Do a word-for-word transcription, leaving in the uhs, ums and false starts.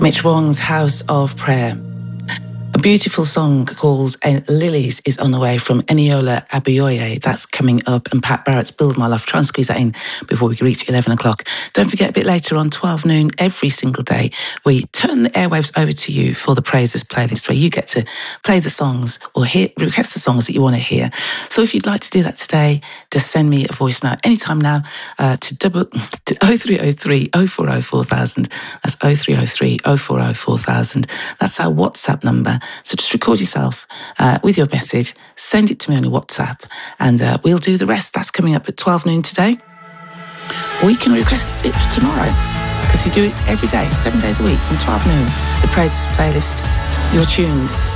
Mitch Wong's House of Prayer. A beautiful song called Lilies is on the way from Eniola Abiyoye. That's coming up. And Pat Barrett's Build My Life. Try and squeeze that in before we reach eleven o'clock. Don't forget, a bit later on, twelve noon, every single day, we turn the airwaves over to you for the Praises playlist, where you get to play the songs or hear, request the songs that you want to hear. So if you'd like to do that today, just send me a voice note anytime now uh, to, double, to oh three oh three, oh four oh four thousand. That's oh three oh three, oh four oh four thousand. That's our WhatsApp number. So just record yourself uh, with your message, send it to me on WhatsApp, and uh, we'll do the rest. That's coming up at twelve noon today. Or you can request it for tomorrow, because we do it every day, seven days a week from twelve noon. The Praises playlist, your tunes.